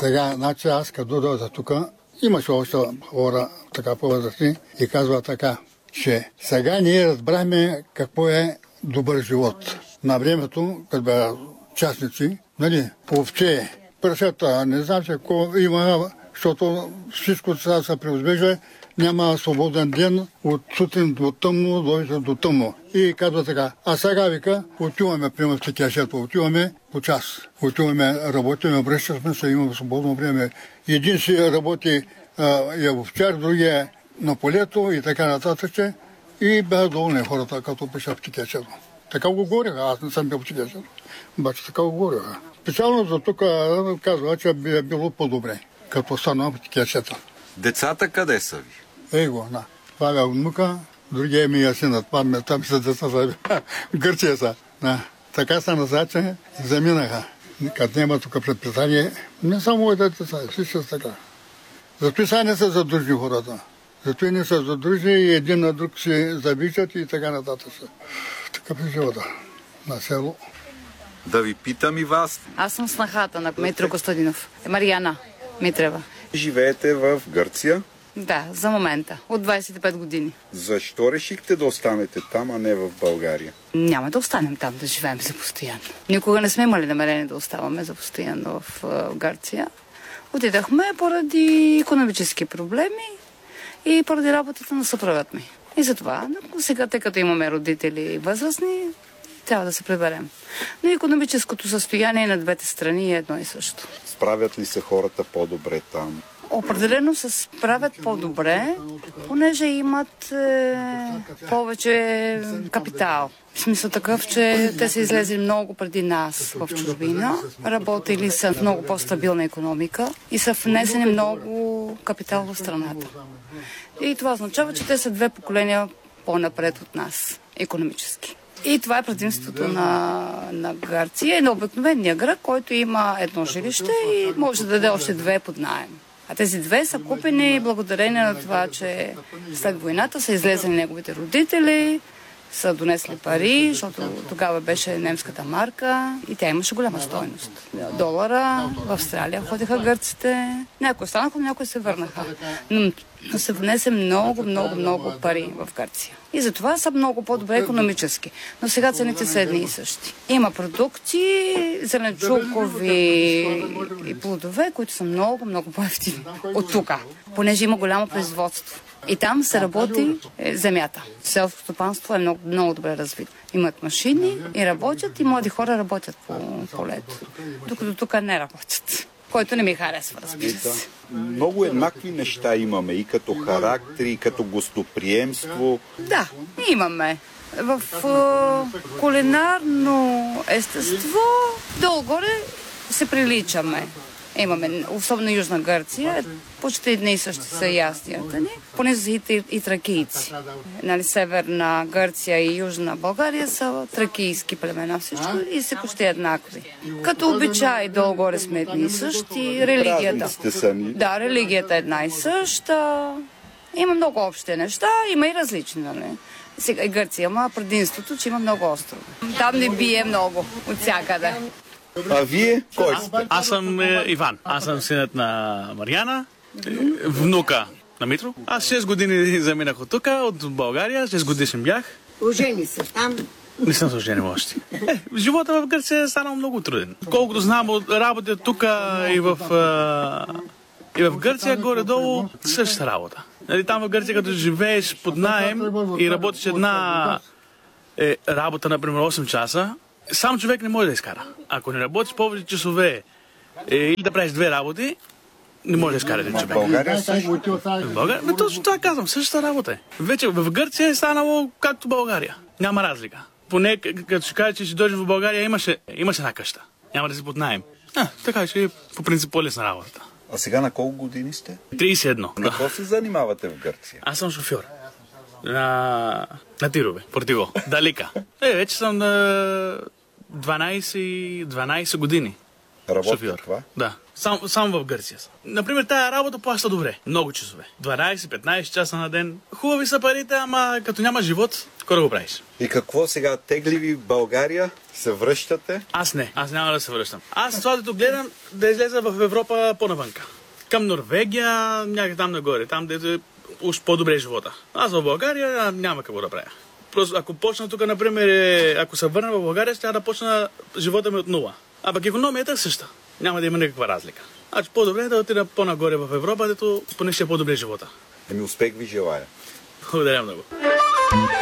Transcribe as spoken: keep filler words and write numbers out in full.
Сега, значи аз като дойда тук, имаше още хора така по-възрастни и казва така, че сега ние разбрахме какво е добър живот. На времето, като бяха частници, нали, овце, прашета, не знам, че какво има, защото всичко сега се преизбежа, няма свободен ден от сутрин до тъмно, до вечер до тъмно. И казва така, а сега вика, отиваме, примерно в текяшето, отиваме по час. Отиваме, работиме, връщаме се, имаме свободно време. Един си работи е овчар, другия е на полето и така нататък. И бяха доволни хората, като пишат в текяшето. Така го говориха, аз не съм бил в текяшето. Обаче така го говориха. Специално за тук казва, че би било по-добре, като стана в текяшето. Децата къде са ви? Ей го, на. Това е внука, другия ми е синът. Там са деца за Гърция са. На. Така са назад, че заминаха. Като няма тук предписание, не само моите деца, всички са така. Зато сега не са задружни хората. Зато и не са задружни и един на друг се завичат и така нататък. Такъв е живота на село. Да ви питам и вас. Аз съм снахата на Митро Костадинов. Мариана Митрева. Живеете в Гърция? Да, за момента. От двадесет и пет години. Защо решихте да останете там, а не в България? Няма да останем там, да живеем за постоянно. Никога не сме имали намерение да оставаме за постоянно в Гърция. Отидахме поради икономически проблеми и поради работата на съпругът ми. И затова, сега, тъй като имаме родители възрастни, трябва да се приберем. Но икономическото състояние на двете страни е едно и също. Справят ли се хората по-добре там? Определено се справят по-добре, понеже имат е, повече капитал. В смисъл такъв, че те са излезли много преди нас в чужбина, работили са в много по-стабилна икономика и са внесени много капитал в страната. И това означава, че те са две поколения по-напред от нас, икономически. И това е предимството на, на Гърция и на обикновения град, който има едно жилище и може да даде още две под наем. А тези две са купени благодарение на това, че след войната са излезли неговите родители, са донесли пари, защото тогава беше немската марка и тя имаше голяма стойност. Долара, в Австралия ходиха гърците, някои останаха, някои се върнаха. Но, но се внесе много, много, много пари в Гърция. И затова са много по-добре икономически. Но сега цените са едни и същи. Има продукти, зеленчукови и плодове, които са много, много по-евтини от тук, понеже има голямо производство. И там се работи е, земята. Селското стопанство е много, много добре развито. Имат машини и работят, и млади хора работят по полето. Докато тук не работят. Който не ми харесва, разбира се. Много еднакви неща имаме и като характер, и като гостоприемство. Да, имаме. В е, кулинарно естество долу-горе се приличаме. Имаме, особено Южна Гърция, почти едни и същи са ястията ни, поне са и, и тракийци. Нали, Северна Гърция и Южна България са тракийски племена всичко и са почти еднакви. Като обичай долу-горе сме едни и същи, религията. Да, религията е една и съща. Има много общи неща, има и различни, нали. Сега и Гърция има предимството, че има много острови. Там не бие много от всякъде. А вие? Кой сте? Аз съм е, Иван. Аз съм синът на Мариана, внука на Митро. Аз шест години заминах от тук, от България. шест годишен бях. Ожени се там. Не съм се оженил още. Е, живота в Гърция е станал много труден. Колкото знам от работа тук и в, е, и в Гърция, горе-долу същата работа. Нали, там в Гърция, като живееш под наем и работиш една е, работа, например, осем часа, сам човек не може да изкара. Ако не работиш повече часове е, или да правиш две работи, не може да изкара един човек. България също. В България? Ме, точно това казвам, същата работа е. Вече в Гърция е станало както България. Няма разлика. Поне като ще кажа, че ще дойдеш в България, имаше, имаше една къща. Няма да си под наем. А, така че е по принцип по-лесна работата. А сега на колко години сте? тридесет и едно. На какво се занимавате в Гърция? Аз съм шофьор. На, на тирове, Портиго. Далека. Е, вече съм на дванайсет, дванайсет години. Работят шофьор. това? Да. Само сам в Гърция. Например, тая работа плаща добре. Много часове. дванайсет-петнайсет часа на ден. Хубави са парите, ама като няма живот, какво да го правиш? И какво сега? Тегливи в България? Се връщате? Аз не. Аз няма да се връщам. Аз това дето гледам да излеза в Европа по-навънка. Към Норвегия, някъде там нагоре. Там дето е уж по-добре живота. Аз в България няма какво да правя. Просто ако почна тук, например, ако се върна в България, ще да почна живота ми от нула. А пък икономията е съща. Няма да има никаква разлика. Значи по-добре е да отида по-нагоре в Европа, дето поне ще е по-добре живота. Еми успех ви желая. Благодаря много.